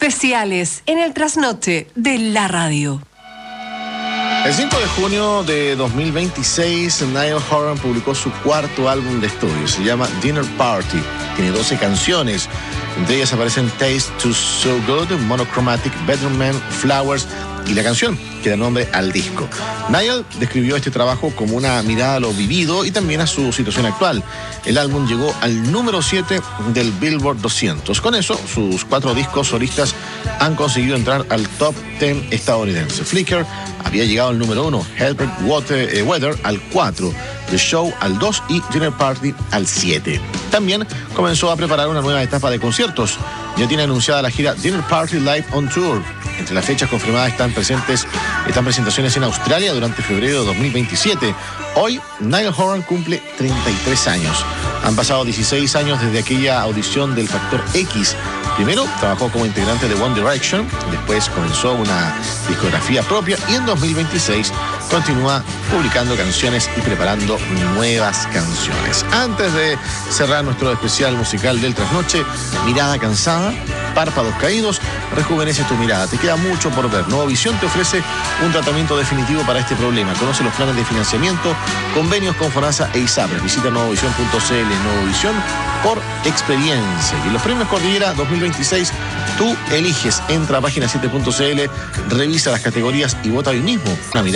especiales en el trasnoche de la radio. El 5 de junio de 2026, Niall Horan publicó su cuarto álbum de estudio. Se llama Dinner Party. Tiene 12 canciones. Entre ellas aparecen Taste to So Good, Monochromatic, Bedroom Man, Flowers y la canción que da nombre al disco. Niall describió este trabajo como una mirada a lo vivido y también a su situación actual. El álbum llegó al número 7 del Billboard 200. Con eso, sus 4 discos solistas han conseguido entrar al top 10 estadounidense. Flicker había llegado al número 1, Helped Weather al 4, The Show al 2 y Dinner Party al 7. También comenzó a preparar una nueva etapa de conciertos. Ya tiene anunciada la gira Dinner Party Live on Tour. Entre las fechas confirmadas están presentaciones en Australia durante febrero de 2027. Hoy, Niall Horan cumple 33 años. Han pasado 16 años desde aquella audición del Factor X. Primero trabajó como integrante de One Direction, después comenzó una discografía propia y en 2026 continúa publicando canciones y preparando nuevas canciones. Antes de cerrar nuestro especial musical del trasnoche, mirada cansada, párpados caídos, rejuvenece tu mirada. Te queda mucho por ver. Nuevo Visión te ofrece un tratamiento definitivo para este problema. Conoce los planes de financiamiento, convenios con FONASA e ISAPRES. Visita nuevovision.cl. Nuevo Visión por experiencia. Y los premios Cordillera 2026 tú eliges. Entra a página7.cl, revisa las categorías y vota hoy mismo. Una mirada